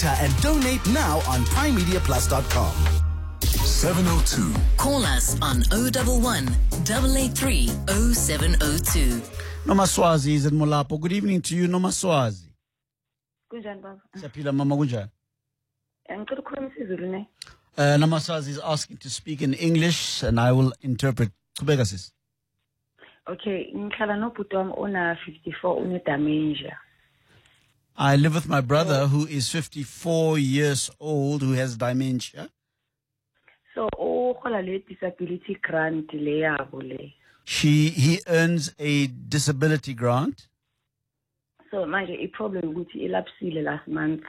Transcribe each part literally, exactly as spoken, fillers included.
data and donate now on prime media plus dot com. seven oh two. Call us on oh one one, eight eight three, oh seven oh two. Nomaswazi is in Molapo. Good evening to you, Nomaswazi. Kunjani baba? Siyaphila mama kunjani? Ngicela ukukhuluma isiZulu ne. Uh, Nomaswazi is asking to speak in English and I will interpret. Qhubeka sis. Okay, ngihlala nobhuti wami ona fifty-four une dementia. I live with my brother who is fifty-four years old who has dementia. So ukhola le disability grant le yabo le. She he earns a disability grant. So manje I problem ukuthi ilapsile last month.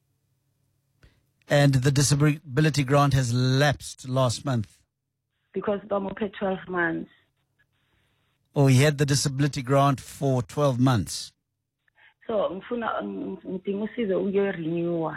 And the disability grant has lapsed last month. Because bamuphe twelve months. Oh, he had the disability grant for twelve months. So ngifuna ngidinga usizo uyo renewer.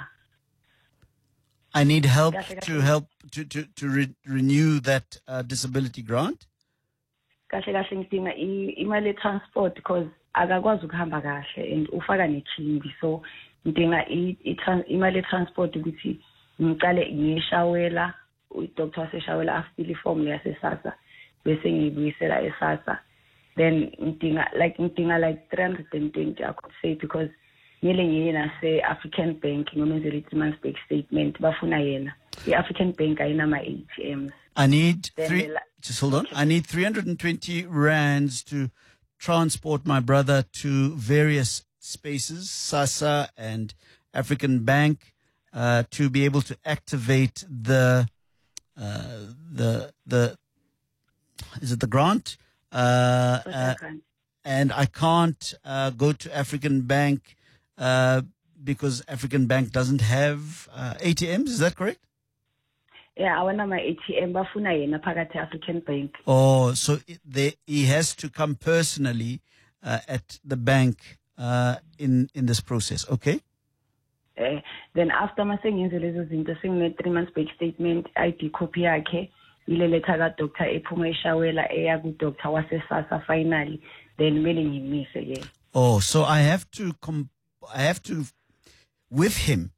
I need help to help to to to re- renew that uh, disability grant. Kahle kahle ngidinga imali transport because akakwazi ukuhamba kahle and ufaka nechimbi, so ngidinga imali transport ukuthi ngiqale ngiyeshawela udoctor waseshawela after iform yasesasa bese ngibuyisela esasa. Then ngidinga like ngidinga like three hundred twenty I could say, because ngile ngiyena se African Bank ngomenzela three months bank statement bafuna yena. The African Bank ayinama A T Ms. I need Then three la- just hold on. I need three hundred twenty rands to transport my brother to various spaces, SASSA and African Bank, uh, to be able to activate the uh, the the is it the grant? Uh, uh, and I can't uh, go to African Bank uh, because African Bank doesn't have uh, A T Ms. Is that correct? Yeah, I want my A T M bafuna yena phakathi African Bank. Oh, so it, they, he has to come personally uh, at the bank uh, in in this process. Okay. Uh, then after masengenze lezo zinto sengine three months bank statement, I D copy yakhe, ile letter ka doctor ephuma eshawela eya ku doctor wasesasa finally, then kumele ngimise ke. Oh, so I have to com- I have to with him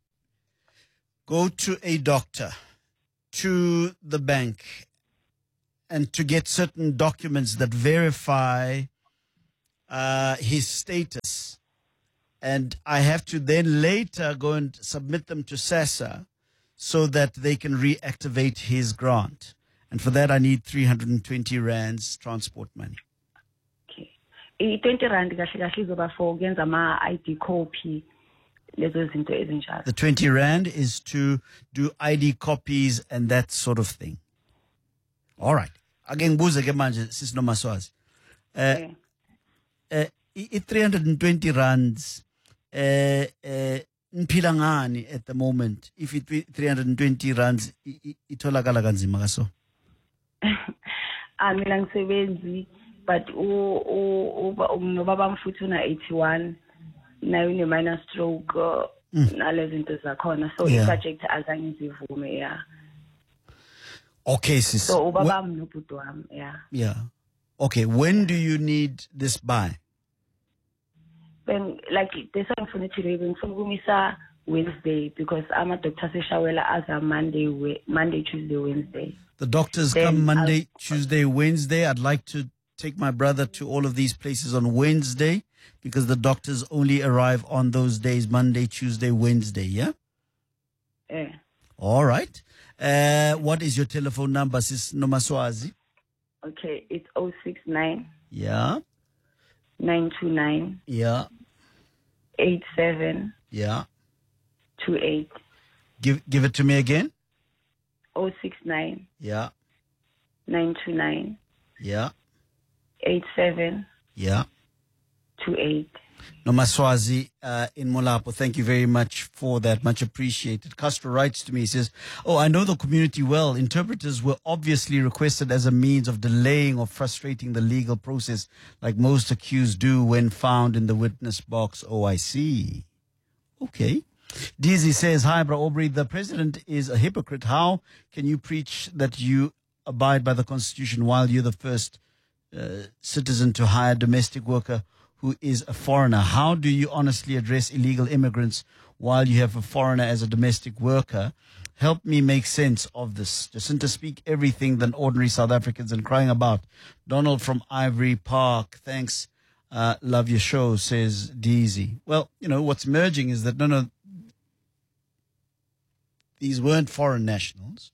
go to a doctor, to the bank, and to get certain documents that verify uh, his status. And I have to then later go and submit them to SASSA so that they can reactivate his grant. And for that, I need three hundred twenty rands transport money. Okay. I twenty rand kahle kahle izoba for ukwenza ama I D copy lezo zinto ezinjalo. The twenty rand is to do I D copies and that sort of thing. All right. Again, buze ke manje sis Nomaswazi. Uh, uh, I three hundred twenty rands uh, uh, nphila ngani at the moment? If it three hundred twenty rands itholakala kanzima kaso. Ah, mina ngisebenzi, but u u ubaba mfuthu una eighty-one. Now in a minor stroke, uh, Mm. nale zinto zakhona, so Yeah. i-subject azange ngizivume, yeah. Okay, sis. So Wh- ubaba wami nobhuti wami, yeah. yeah. Okay, when do you need this by? Then like there's something for today, when ngifuna Wednesday, because I'm a doctor seshawela as a Monday, we- Monday, Tuesday, Wednesday. The doctors Then come Monday, I'll- Tuesday, Wednesday. I'd like to take my brother to all of these places on Wednesday because the doctors only arrive on those days, Monday, Tuesday, Wednesday. Yeah. Yeah. All right. Uh, what is your telephone number, sis Nomaswazi? Okay, it's oh six nine, Yeah. nine two nine, Yeah. eight seven Yeah. two eight. Give, give it to me again. oh six nine, Yeah. nine two nine, Yeah. eight seven Yeah. two eight. Nomaswazi uh, in Molapo, thank you very much for that. Much appreciated. Castro writes to me, he says, oh, I know the community well. Interpreters were obviously requested as a means of delaying or frustrating the legal process, like most accused do when found in the witness box. Oh, I see. Okay. Dizzy says, hi, Bra Aubrey, the president is a hypocrite. How can you preach that you abide by the constitution while you're the first uh, citizen to hire a domestic worker who is a foreigner? How do you honestly address illegal immigrants while you have a foreigner as a domestic worker. Help me make sense of this. Jacinta, speak everything than ordinary South Africans and crying about. Donald from Ivory Park, thanks. Uh, love your show, says Deezy. Well, you know, what's emerging is that, no, no, these weren't foreign nationals.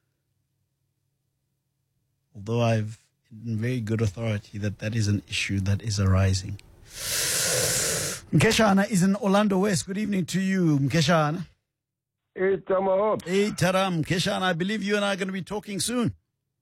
Although I've in very good authority that that is an issue that is arising. Mkeshana is in Orlando West. Good evening to you, Mkeshana. Hey, Tama. Hey, Taram. Mkeshana, I believe you and I are going to be talking soon.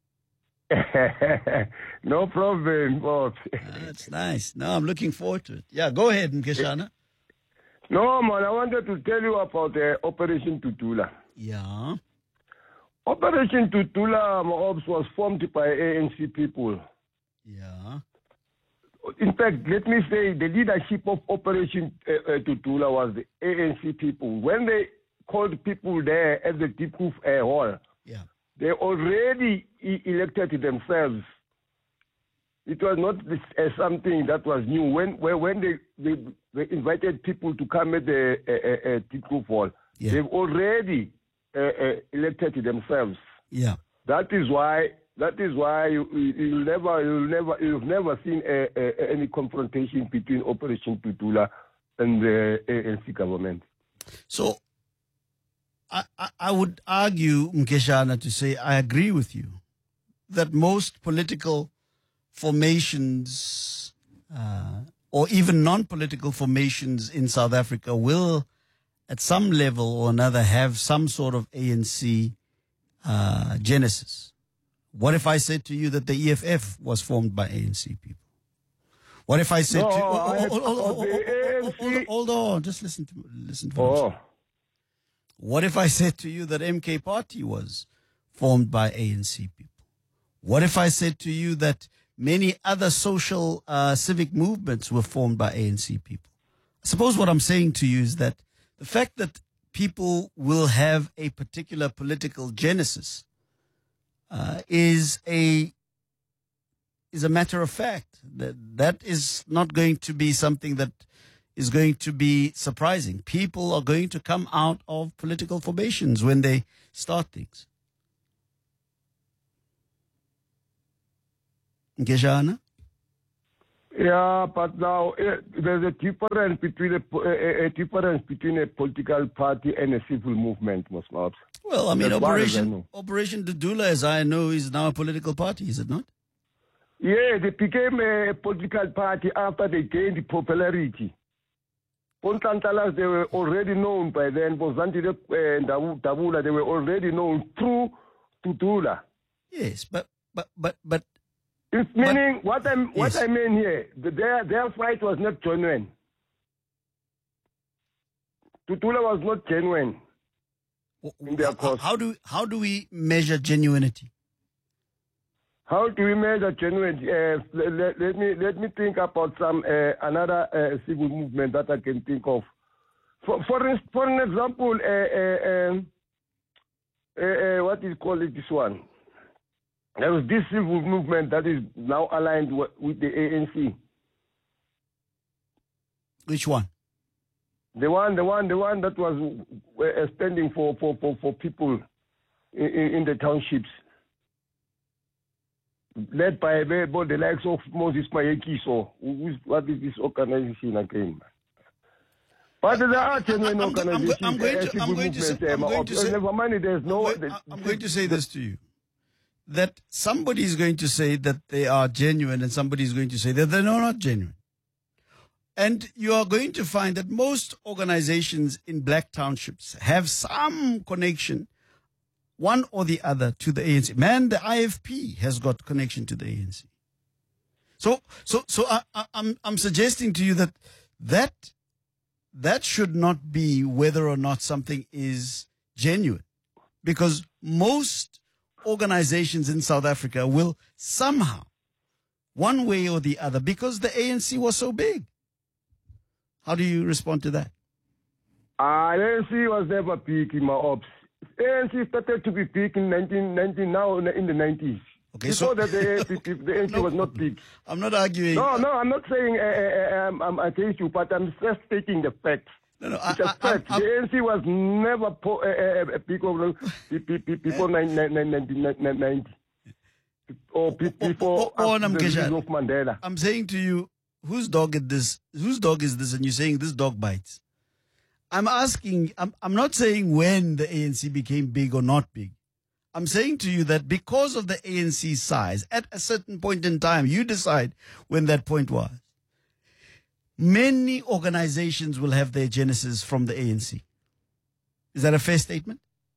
No problem, boss. That's nice. No, I'm looking forward to it. Yeah, go ahead, Mkeshana. No, man, I wanted to tell you about uh, Operation Tutula. Yeah. Operation Tutula Maobs was formed by A N C people. Yeah. In fact, let me say the leadership of Operation uh, uh, Tutula was the A N C people. When they called people there at the Diepkloof uh, Hall, Yeah. they already e- elected themselves. It was not this, uh, something that was new. When when, when they, they, they invited people to come at the uh, uh, uh, Diepkloof Hall, Yeah. they've already uh, uh, elected themselves. Yeah. That is why. That is why you, you, you'll never, you'll never, you've never seen a, a, any confrontation between Operation Tutula and the A N C government. So, I, I, I would argue, Mkeshana, to say I agree with you that most political formations uh, or even non-political formations in South Africa will, at some level or another, have some sort of A N C uh, genesis. What if I said to you that the E F F was formed by A N C people? What if I said No, to you, I- hold, hold, hold, hold, the hold, A N C hold, hold on, just listen to listen to what I'm saying. Oh, What if I said to you that M K Party was formed by A N C people? What if I said to you that many other social uh, civic movements were formed by A N C people? I suppose what I'm saying to you is that the fact that people will have a particular political genesis uh, is a is a matter of fact. That that is not going to be something that is going to be surprising. People are going to come out of political formations when they start things. Ngejana? yeah, but now eh, there's a difference between a, po- a, a difference between a political party and a civil movement, most Mobs. Well, I mean, As far as I Operation know. Operation Dudula, as I know, is now a political party, is it not? Yeah, they became a political party after they gained popularity. Pontantalas, they were already known by then. Bozantile and Dabula, they were already known through Tutula. Yes, but but but but It's meaning what I what Yes. I mean here, the, their their fight was not genuine. Tutula was not genuine. In their how, cause. how do how do we measure genuinity? How do we measure genuine? Uh, let, let, let me let me think about some uh, another uh, civil movement that I can think of. For for ins- for an example, uh, uh, um, uh, uh, what is called it, this one? There was this civil movement that is now aligned w- with the A N C. Which one? The one, the one, the one that was uh, standing for, for, for, for people in, in, in the townships, led by, by the likes of Moses Mayekiso. Who is, what is this organization again? But there are genuine I'm go- I'm go- organizations. I'm going uh, to- civil I'm going to say- movements, I'm uh, going to uh, say- never mind, there's no. I'm, going, I'm going to say this to you. That somebody is going to say that they are genuine and somebody is going to say that they're not genuine. And you are going to find that most organizations in black townships have some connection, one or the other, to the A N C. Man, the I F P has got connection to the A N C. So, so, so I, I, I'm, I'm suggesting to you that that that should not be whether or not something is genuine, because most organizations in South Africa will somehow, one way or the other, because the A N C was so big. How do you respond to that? Uh, A N C was never big in my ops. A N C started to be big in nineteen ninety, now in the nineties. Okay, Before so that, the, the, the A N C No was not problem. big. I'm not arguing. No, no, I'm not saying uh, uh, I'm, I'm against you, but I'm just stating the facts. No, no, It's I, a I, fact. I'm- The A N C was never po- uh, uh, before, before nineteen ninety. Or be- Oh, before oh, oh, after the Namkesha. release of Mandela. I'm saying to you, whose dog is this? Whose dog is this? And you're saying this dog bites. I'm asking, I'm, I'm not saying when the A N C became big or not big. I'm saying to you that because of the A N C size, at a certain point in time, you decide when that point was. Many organizations will have their genesis from the A N C. Is that a fair statement?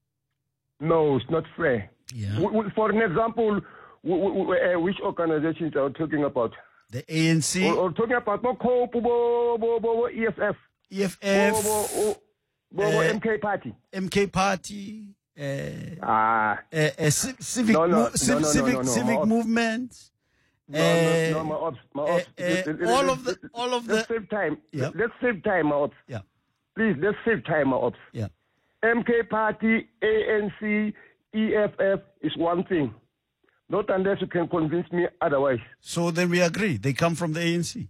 No, it's not fair. Yeah. W- w- For an example, w- w- w- uh, which organizations are we talking about? The A N C, Or, or talking about no COPE, bo, bo, bo, E F F, E F bo, F, bo, bo, bo, bo, uh, M K Party. M K Party, uh, Ah, uh, uh, ci- civic, No, no, mo- no, civ- no, no, civic, no, no. civic Oh. movements. no, uh, no, no, my ops, my uh, ops. uh, Let- let- all let- of the, all of Let's the, save time. Yeah. Let's save time, my ops. yeah, Please, let's save time, my ops. yeah. M K Party, A N C, E F F is one thing. Not unless you can convince me otherwise. So then we agree. They come from the A N C.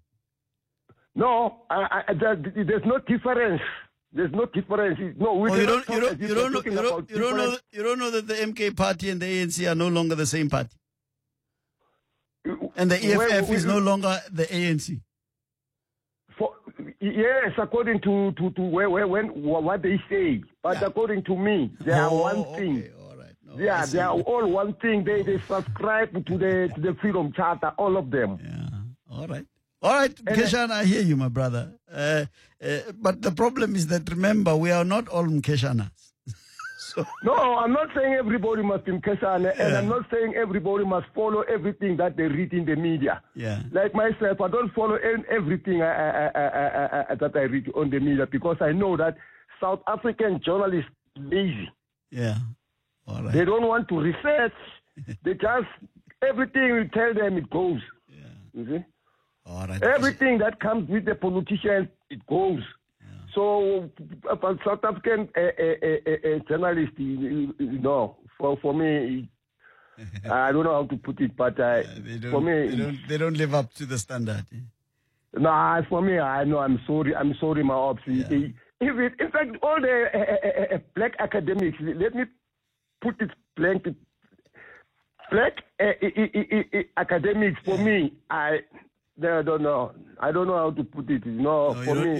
No, I, I, there, there's no difference. There's no difference. No, we Oh, you cannot don't, you talk don't, as you if we're don't know, talking you don't, about you don't know, different- you don't know that the M K Party and the A N C are no longer the same party, and the E F F Well, is we- no longer the A N C. For, yes, according to, to, to where, where, when, what they say. But Yeah. according to me, they are Oh, one okay, thing. all right. No, I Yeah, see. they are all one thing. They they subscribe to the to the Freedom Charter, all of them. Yeah. All right. All right, And, uh, Keshan, I hear you, my brother. Uh, uh, but the problem is that, remember, we are not all Mkeshanas. so, No, I'm not saying everybody must be Mkesana, and Yeah. I'm not saying everybody must follow everything that they read in the media. yeah. Like myself, I don't follow en- everything I, I, I, I, I, that I read on the media because I know that South African journalists lazy. Yeah. All right. They don't want to research. They just everything we tell them it goes. Yeah. You see, All right. everything that comes with the politicians it goes. So, uh, for South African uh, uh, uh, uh, journalists, you, you know, for for me, I don't know how to put it, but uh, They don't, for me, they don't, they don't live up to the standard. nah, for me, I know. I'm sorry. I'm sorry, my ops. Yeah. If it, in fact, all the uh, uh, uh, black academics, let me put it blank. Black uh, uh, uh, uh, academics, for me, I, they don't know. I don't know how to put it. You know, No, you for don't- me.